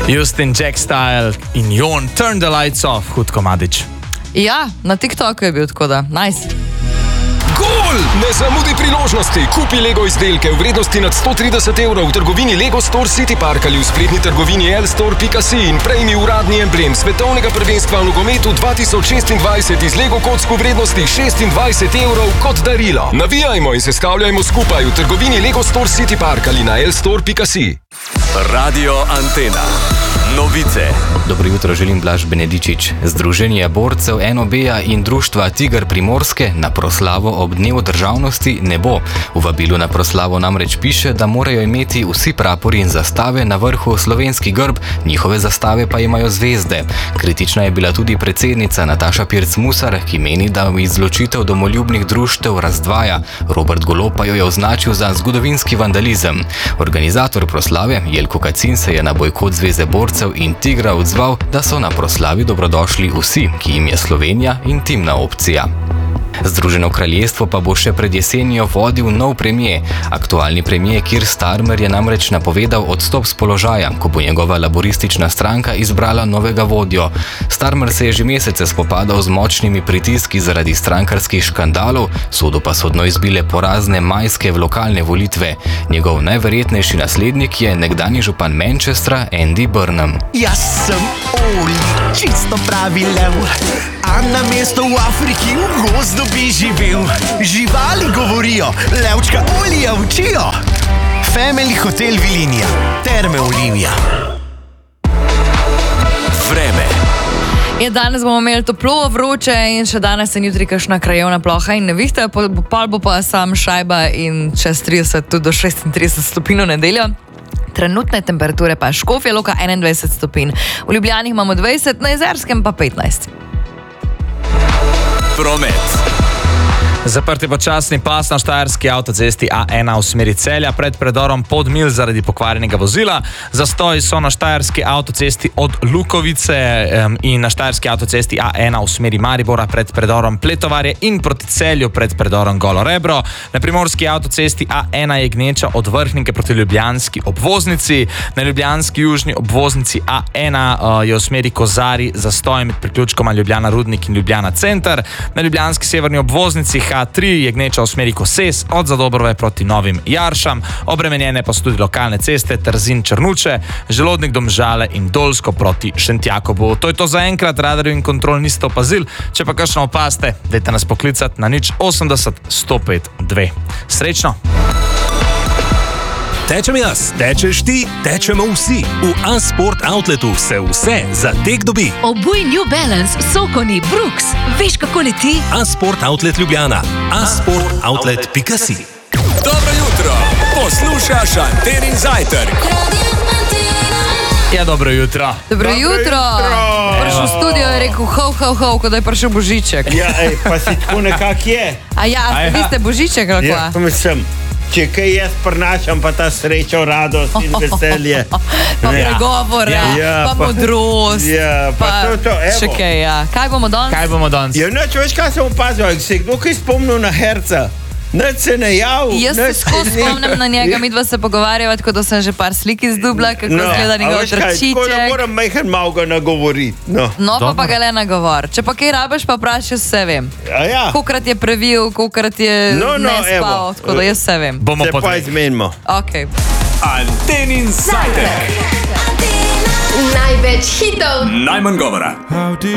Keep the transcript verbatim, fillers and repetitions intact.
Justin Jack Style in Jon Turn the Lights Off, hud komadič. Ja, na TikToku je bil tako da, nice. Gol! Ne zamudi priložnosti. Kupi Lego izdelke v vrednosti nad sto trideset evrov v trgovini Lego Store City Park ali v spletni trgovini l store pika si in prejmi uradni emblem svetovnega prvenstva v nogometu dva tisoč šestindvajset iz Lego kock v vrednosti šestindvajset evrov kot darilo. Navijajmo in se stavljajmo skupaj v trgovini Lego Store City Park ali na l store pika si. Radio Antena. Novice. Dobro jutro, želim Blaž Benedičič. Združenje borcev en o be-ja in društva Tiger Primorske na proslavo ob dnevu državnosti ne bo. V vabilu na proslavo namreč piše, da morajo imeti vsi prapori in zastave na vrhu slovenski grb, njihove zastave pa imajo zvezde. Kritična je bila tudi predsednica Nataša Pirc-Musar, ki meni, da izločitev domoljubnih društev razdvaja. Robert Golob pa jo je označil za zgodovinski vandalizem. Organizator proslave Jelko Kacin se je na bojkot Zveze borcev in Tigra odzval, da so na proslavi dobrodošli vsi, ki jim je Slovenija intimna opcija. Združeno kraljestvo pa bo še pred jesenjo vodil nov premier. Aktualni premier Keir Starmer je namreč napovedal odstop z položaja, ko bo njegova laboristična stranka izbrala novega vodjo. Starmer se je že mesece spopadal z močnimi pritiski zaradi strankarskih škandalov, sodu pa sodno izbile porazne majske v lokalne volitve. Njegov najverjetnejši naslednik je nekdanji župan Manchestra Andy Burnham. Jaz sem Oli, čisto pravi lev, a na mesto v Afriki v gozdu bi živel. Živali govorijo, levčka Olija učijo. Family Hotel Vilinija, Terme Olivija. Vreme. Je, danes bomo imeli toplo, vroče in še danes in jutri kakšna krajevna ploha in nevihta, pol bo pa sam šajba in čez trideset tudi do šestintrideset stopinj v nedeljo. Trenutne temperature pa Škofja Loka enaindvajset stopinj, v Ljubljani imamo dvajset, na Jezerskem pa petnajst. Promet. Zaprt je počasni pas na štajerski avtocesti A ena v smeri Celja pred predorom Podmil zaradi pokvarjenega vozila. Zastoji so na štajerski avtocesti od Lukovice um, in na štajerski avtocesti A ena v smeri Maribora pred predorom Pletovarje in proti Celju pred predorom Golo Rebro. Na primorski avtocesti A ena je gneča od Vrhnike proti ljubljanski obvoznici. Na ljubljanski južni obvoznici A ena uh, je v smeri Kozari zastoj med priključkoma Ljubljana Rudnik in Ljubljana Center. Na ljubljanski severni obvoznici H tri je gneča v smeri Koses od Zadobrove proti Novim Jaršam, obremenjene pa so tudi lokalne ceste Trzin Črnuče, Želodnik Domžale in Dolsko proti Šentjakobu. To je to za enkrat, radarjev in kontrol niste opazili, če pa kakšno opaste, dajte nas poklicati na nič osemdeset sto pet dve. Srečno! Tečem jaz, tečeš ti, tečemo vsi. V A-Sport Outletu se vse za tek dobi. Obuj New Balance, Sokoni, Brooks. Veš, kako leti? A-Sport Outlet Ljubljana. a sport outlet pika si. Dobro jutro. Poslušaš Antenin zajtrk. Ja, dobro jutro. Dobro, dobro jutro. Prišel v studio je rekel hov, hov, hov, ko da je prišel Božiček. Ja, ej, pa si tako nekak je. A ja, a vi ste Božiček, ali ja, kva? Mislim. Če kaj jaz prinašam, pa ta srečo, radost in veselje. Pa pregovore, ja, ja, pa, pa modrost. Ja, pa, pa to, to, evo. Še kaj, ja. Kaj bomo danes? Kaj bomo danes? Ja, noč, veš, kaj sem opazil, se je kdo kaj spomnil na Herca? Noč se ne jav. Jaz se skozi spomnim na njega, midva se pogovarjava, tako da sem že par slik izdubla, kako no, zgleda njegov trčiček. Tako da moram majhen malo ga nagovoriti. No, no pa pa ga le nagovor. Če pa kaj rabiš, pa vprašaj, vse vem. Ja. Kolikrat je previl, kolikrat je no, no, ne spal, tako da jaz vse vem. Bomo se pa izmenimo. Ok. Antenin zajtrk. Največ hitov. Najmanj govora.